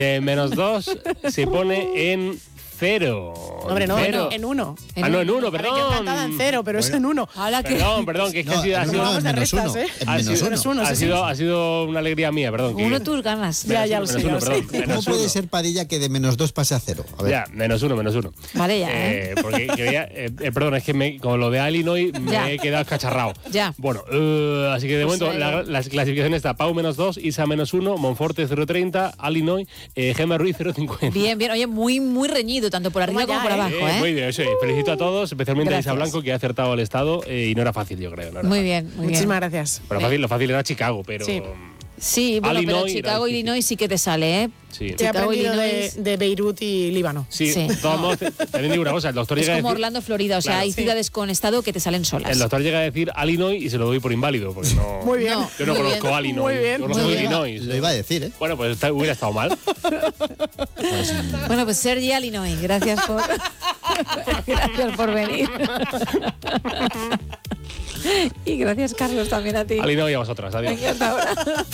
-2 se pone en 0. Hombre, no, Cero. en 1. En 1, perdón. Yo encantada en 0, pero es en 1. Perdón, que es que ha sido... Vamos de restas, ¿eh? Ha sido una alegría mía, perdón. Uno tus ganas. Ya lo sé. ¿Cómo puede ser, Padilla, que de -2 pase a 0? A ver. Ya, -1. Vale, ya, Porque quería... perdón, es que con lo de Illinois me he quedado escacharrado. Ya. Bueno, así que de momento la clasificación está Pau -2, Isa -1, Monforte 0,30, Illinois, Gemma Ruiz 0,50. Bien. Oye, muy reñido, tanto por arriba como por abajo, ¿eh? Muy bien, sí. Felicito a todos, especialmente Gracias. a Isa Blanco, que ha acertado el estado y no era fácil, yo creo. Muy bien. Muchísimas gracias. Pero lo fácil era Chicago, pero... Sí, bueno, Illinois, pero Chicago, Illinois sí que te sale, ¿eh? Sí. He aprendido de Beirut y Líbano. Sí, de todos modos, también digo una cosa, el doctor Es llega como a decir... Orlando, Florida, o sea, hay ciudades con estado que te salen solas. El doctor llega a decir Illinois y se lo doy por inválido, porque no... Muy bien. Yo no conozco Illinois. Muy bien. Yo conozco Illinois. Lo iba a decir, ¿eh? Bueno, pues hubiera estado mal. Bueno, pues Sergi Illinois, gracias por venir. Y gracias, Carlos, también a ti. Illinois y a vosotras, adiós. Venga, hasta ahora.